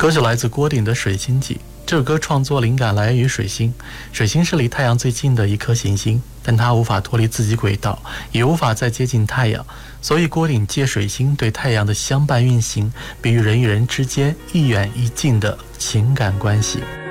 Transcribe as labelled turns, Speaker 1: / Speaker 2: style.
Speaker 1: 歌曲来自郭顶的《水星记》。这首歌创作灵感来源于水星，水星是离太阳最近的一颗行星，但它无法脱离自己轨道，也无法再接近太阳，所以郭顶借水星对太阳的相伴运行，比喻人与人之间一远一近的情感关系。